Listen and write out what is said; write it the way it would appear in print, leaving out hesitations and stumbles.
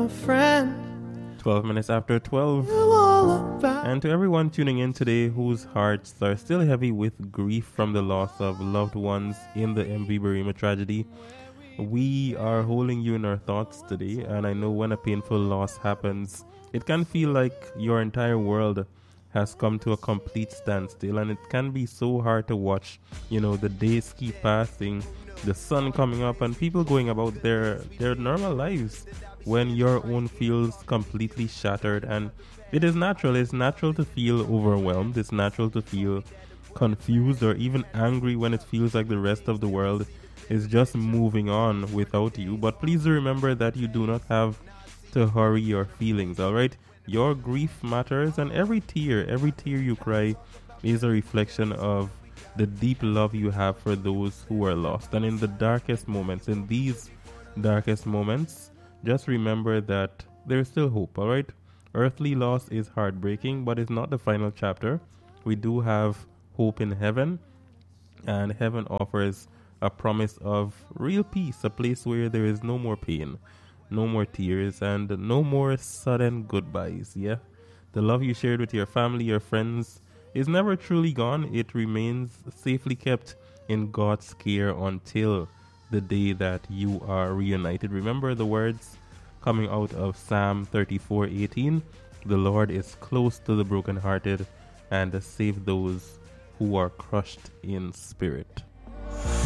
my friend. 12 minutes after 12. And to everyone tuning in today whose hearts are still heavy with grief from the loss of loved ones in the MV Burima tragedy, we are holding you in our thoughts today. And I know when a painful loss happens, it can feel like your entire world has come to a complete standstill, and it can be so hard to watch, the days keep passing, the sun coming up, and people going about their normal lives when your own feels completely shattered. And it's natural to feel overwhelmed. It's natural to feel confused or even angry when it feels like the rest of the world is just moving on without you. But please remember that you do not have to hurry your feelings, all right? Your grief matters, and every tear you cry is a reflection of the deep love you have for those who are lost. And in these darkest moments, just remember that there's still hope, all right? Earthly loss is heartbreaking, but it's not the final chapter. We do have hope in heaven, and heaven offers a promise of real peace, a place where there is no more pain, no more tears, and no more sudden goodbyes. Yeah, the love you shared with your family, your friends, is never truly gone. It remains safely kept in God's care until the day that you are reunited. Remember the words coming out of Psalm 34:18. The Lord is close to the brokenhearted and save those who are crushed in spirit.